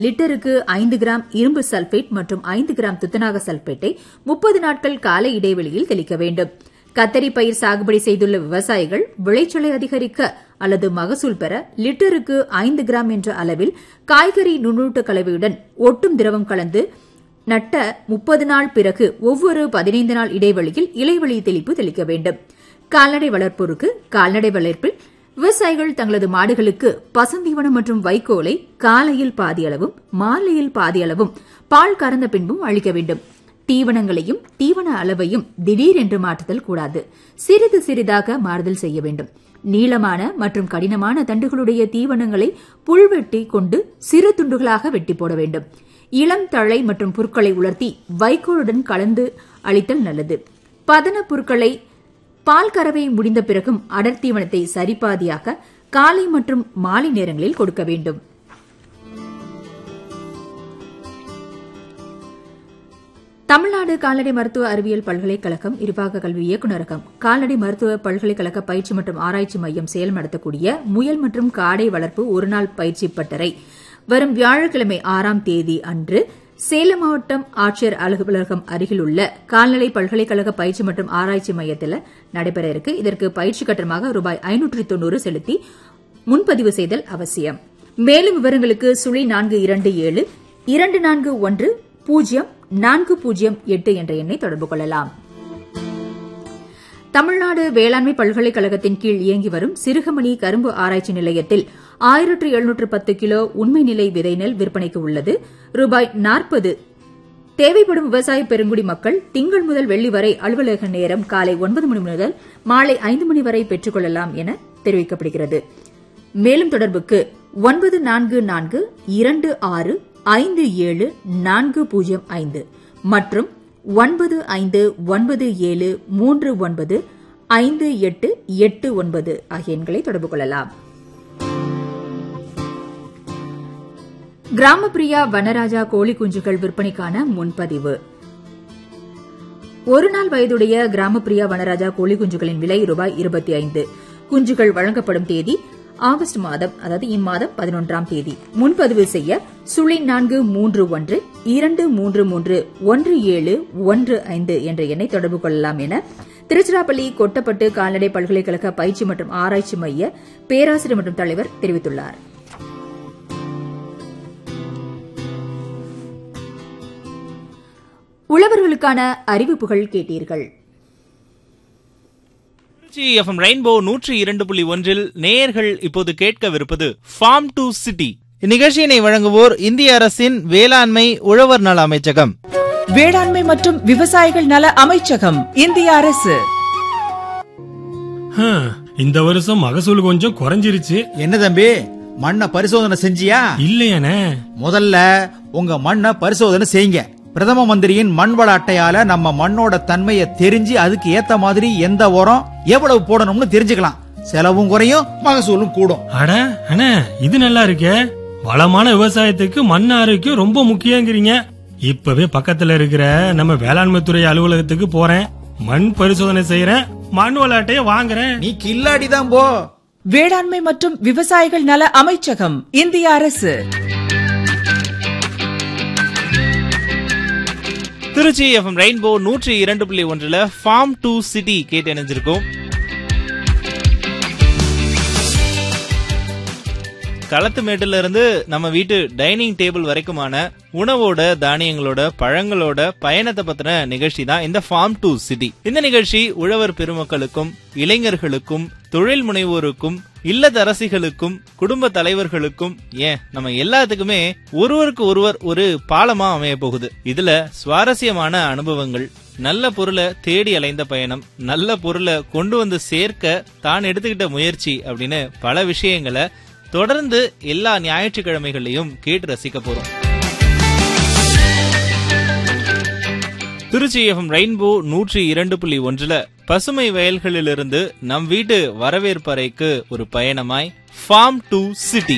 லிட்டருக்கு 5 கிராம் இரும்பு சல்பேட் மற்றும் 5 கிராம் துத்தநாக சல்பேட்டை 30 நாட்கள் கால இடைவெளியில் தெளிக்க வேண்டும். கத்தரி பயிர் சாகுபடி செய்துள்ள விவசாயிகள் விளைச்சலை அதிகரிக்க அல்லது மகசூல் பெற லிட்டருக்கு 5 கிராம் என்ற அளவில் காய்கறி நுண்ணூட்ட கலவையுடன் ஒட்டும் திரவம் கலந்து நட்ட 30 நாள் பிறகு ஒவ்வொரு 15 நாள் இடைவெளியில் இலைவழி தெளிப்பு தெளிக்க வேண்டும். கால்நடை வளர்ப்போருக்கு கால்நடை வளர்ப்பில் விவசாயிகள் தங்களது மாடுகளுக்கு பசுந்தீவனம் மற்றும் வைக்கோலை காலையில் பாதியளவும் மாலையில் பாதியளவும் பால் கறந்த பின்பும் அளிக்க வேண்டும். தீவனங்களையும் தீவன அளவையும் திடீரென்று மாற்றுதல் கூடாது. சிறிது சிறிதாக மாறுதல் செய்ய வேண்டும். நீளமான மற்றும் கடினமான தண்டுகளுடைய தீவனங்களை புல்வெட்டி கொண்டு சிறு துண்டுகளாக வெட்டி போட வேண்டும். இளம் தழை மற்றும் புற்களை உலர்த்தி வைக்கோலுடன் கலந்து அளித்தல் நல்லது. பதன புற்களை பால் கறவை முடிந்த பிறகும் அடர் தீவனத்தை சரிபாதியாக காலை மற்றும் மாலை நேரங்களில் கொடுக்க வேண்டும். தமிழ்நாடு கால்நடை மருத்துவ அறிவியல் பல்கலைக்கழகம் இருபாக கல்வி இயக்குநரகம் கால்நடை மருத்துவ பல்கலைக்கழக பயிற்சி மற்றும் ஆராய்ச்சி மையம் சேலம் நடத்தக்கூடிய முயல் மற்றும் காடை வளர்ப்பு ஒருநாள் பயிற்சி பட்டறை வரும் வியாழக்கிழமை 6ஆம் தேதி அன்று சேலம் மாவட்டம் ஆட்சியர் அலுவலகம் அருகில் உள்ள கால்நடை பல்கலைக்கழக பயிற்சி மற்றும் ஆராய்ச்சி மையத்தில் நடைபெற இருக்கு. இதற்கு பயிற்சி கட்டணமாக ரூபாய் 590 செலுத்தி முன்பதிவு செய்தல் அவசியம். மேலும் விவரங்களுக்கு 0427 241 0408 என்ற எண்ணை தொடர்பு கொள்ளலாம். தமிழ்நாடு வேளாண்மை பல்கலைக்கழகத்தின் கீழ் இயங்கி வரும் சிறுகமணி கரும்பு ஆராய்ச்சி நிலையத்தில் 1710 கிலோ உண்மை நிலை விதை நெல் விற்பனைக்கு உள்ளது. ரூபாய் 40 தேவைப்படும் விவசாய பெருங்குடி மக்கள் திங்கள் முதல் வெள்ளி வரை அலுவலக நேரம் காலை 9 மணி முதல் மாலை 5 மணி வரை பெற்றுக் கொள்ளலாம் என தெரிவிக்கப்படுகிறது. மேலும் தொடர்புக்கு 9442657405 மற்றும் 9597395889 ஆகிய எண்களை தொடர்பு கொள்ளலாம். கிராமப்பிரியா வனராஜா கோழி குஞ்சுகள் விற்பனைக்கான முன்பதிவு. ஒரு நாள் வயதுடைய கிராமப்பிரியா வனராஜா கோழி குஞ்சுகளின் விலை ரூபாய் 25. குஞ்சுகள் வழங்கப்படும் தேதி ஆகஸ்ட் மாதம், அதாவது இம்மாதம் 11ஆம் தேதி. முன்பதிவு செய்ய 0431 233 1715 என்ற எண்ணை தொடர்பு கொள்ளலாம் என திருச்சிராப்பள்ளி கொட்டப்பட்டு கால்நடை பல்கலைக்கழக பயிற்சி மற்றும் ஆராய்ச்சி மைய பேராசிரியர் மற்றும் தலைவர் தெரிவித்துள்ளார். உழவர்களுக்கான அறிவிப்புகள் கேட்டீர்கள். எஃப்எம் ரெயின்போ 102.1 நேயர்கள் இப்போது கேட்கவிருப்பது ஃபார்ம் டு சிட்டி. இந்நிகழ்ச்சியினை வழங்குவோர் இந்திய அரசின் வேளாண்மை உழவர் நல அமைச்சகம். வேளாண்மை மற்றும் விவசாயிகள் நல அமைச்சகம், இந்திய அரசு. இந்த வருஷம் மகசூல் கொஞ்சம் குறைஞ்சிருச்சு. என்ன தம்பி, மண்ணை பரிசோதனை செஞ்சியா? இல்லையானே. முதல்ல உங்க மண்ணை பரிசோதனை செய்யுங்க. பிரதம மந்திரியின் மண் வள அட்டையால நம்ம மண்ணோட தன்மையை தெரிஞ்சு அதுக்கு ஏத்த மாதிரி எந்த உரம் எவ்வளவு போடணும்னு தெரிஞ்சுக்கலாம். செலவும் குறையும், மகசூலும் கூடும். அட அண்ணே, இது நல்லா இருக்கே. வளமான விவசாயத்துக்கு மண் ஆரோக்கியம் ரொம்ப முக்கியங்கிறீங்க. இப்பவே பக்கத்துல இருக்கிற நம்ம வேளாண்மை துறை அலுவலகத்துக்கு போறேன், மண் பரிசோதனை செய்யறேன், மண் வள அட்டையை வாங்குறேன். நீ கில்லாடிதான் போ. வேளாண்மை மற்றும் விவசாயிகள் நல அமைச்சகம், இந்திய அரசு. Trichy FM rainbow 102.1 form to city கேட்டு இணைஞ்சிருக்கோம். களத்து மேட்டுல இருந்து நம்ம வீட்டு டைனிங் டேபிள் வரைக்குமான உணவோட, தானியங்களோட, பழங்களோட பயணத்தை பத்தின நிகழ்ச்சி தான் இந்த ஃபார்ம் டு சிட்டி. இந்த நிகழ்ச்சி உழவர் பெருமக்களுக்கும், இளைஞர்களுக்கும், தொழில் முனைவோருக்கும், இல்லத்தரசிகளுக்கும், குடும்ப தலைவர்களுக்கும், ஏன் நம்ம எல்லாத்துக்குமே ஒருவருக்கு ஒருவர் ஒரு பாலமா அமைய போகுது. இதுல சுவாரஸ்யமான அனுபவங்கள், நல்ல பொருளை தேடி அலைந்த பயணம், நல்ல பொருளை கொண்டு வந்து சேர்க்க தான் எடுத்துக்கிட்ட முயற்சி அப்படின்னு பல விஷயங்களை தொடர்ந்து எல்லா ஞாயிற்றுக்கிழமைகளையும் கேட்டு ரசிக்க போறோம். திருச்சி எஃப்எம் ரெயின்போ 102.1 பசுமை வயல்களிலிருந்து நம் வீட்டு வரவேற்பறைக்கு ஒரு பயணமாய் ஃபார்ம் டு சிட்டி.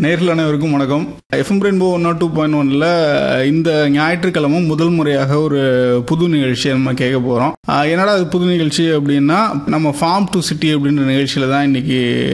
நேயர்கள் அனைவருக்கும் வணக்கம். FM ரெயின்போ 102.1ல இந்த ஞாயிற்றுக்கிழமை முதல் முறையாக ஒரு புது நிகழ்ச்சியை நம்ம கேட்க போறோம். என்னடா அது புது நிகழ்ச்சி அப்படின்னா, நம்ம ஃபார்ம் டு சிட்டி அப்படின்ற நிகழ்ச்சியில தான் இன்னைக்கு